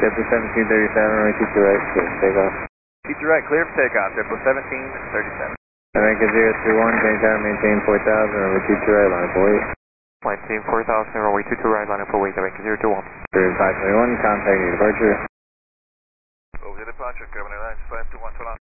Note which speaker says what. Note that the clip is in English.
Speaker 1: JetBlue 1737, runway 22 right, clear for takeoff.
Speaker 2: 22 right, clear for takeoff, JetBlue 1737.
Speaker 1: America 031, change tower, maintain 4000, runway 22 right, line for weight.
Speaker 3: Maintain 4000, runway 22 right, line for weight, America 021.
Speaker 1: 521, contact your departure.
Speaker 2: Over the departure, Governor Airlines 521, so long.